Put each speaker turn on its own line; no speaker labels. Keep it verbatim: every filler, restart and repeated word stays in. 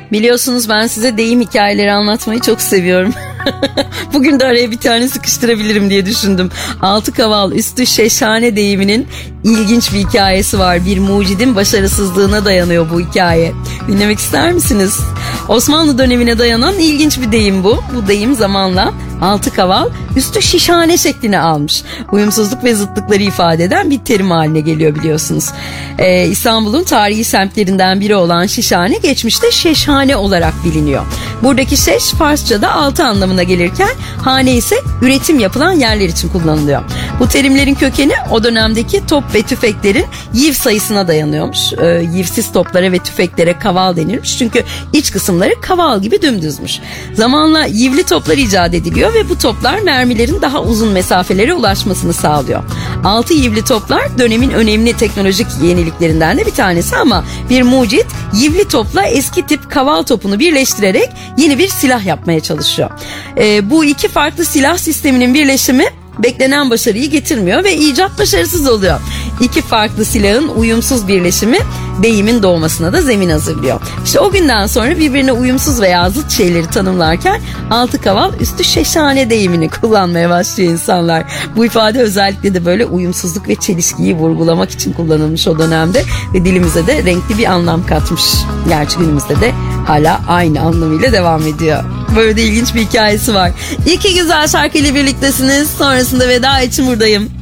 Biliyorsunuz ben size deyim hikayeleri anlatmayı çok seviyorum. Bugün de araya bir tane sıkıştırabilirim diye düşündüm. Altı kaval üstü şeşhane deyiminin ilginç bir hikayesi var. Bir mucidin başarısızlığına dayanıyor bu hikaye. Dinlemek ister misiniz? Osmanlı dönemine dayanan ilginç bir deyim bu. Bu deyim zamanla altı kaval üstü şişhane şeklini almış. Uyumsuzluk ve zıtlıkları ifade eden bir terim haline geliyor biliyorsunuz. Ee, İstanbul'un tarihi semtlerinden biri olan Şişhane geçmişte Şeşhane olarak biliniyor. Buradaki şeş Farsça'da altı anlamına gelirken hane ise üretim yapılan yerler için kullanılıyor. Bu terimlerin kökeni o dönemdeki top ve tüfeklerin yiv sayısına dayanıyormuş. Ee, yivsiz toplara ve tüfeklere kaval denilmiş. Çünkü iç kısımları kaval gibi dümdüzmüş. Zamanla yivli toplar icat ediliyor ve bu toplar mermilerin daha uzun mesafelere ulaşmasını sağlıyor. Altı yivli toplar dönemin önemli teknolojik yeniliklerinden de bir tanesi ama bir mucit yivli topla eski tip kaval topunu birleştirerek yeni bir silah yapmaya çalışıyor. Ee, bu iki farklı silah sisteminin birleşimi beklenen başarıyı getirmiyor ve icat başarısız oluyor. İki farklı silahın uyumsuz birleşimi deyimin doğmasına da zemin hazırlıyor. İşte o günden sonra birbirine uyumsuz veya zıt şeyleri tanımlarken altı kaval üstü şeşhane deyimini kullanmaya başlıyor insanlar. Bu ifade özellikle de böyle uyumsuzluk ve çelişkiyi vurgulamak için kullanılmış o dönemde ve dilimize de renkli bir anlam katmış. Gerçi günümüzde de hala aynı anlamıyla devam ediyor. Böyle de ilginç bir hikayesi var. İki güzel şarkıyla birliktesiniz. Sonrasında veda için buradayım.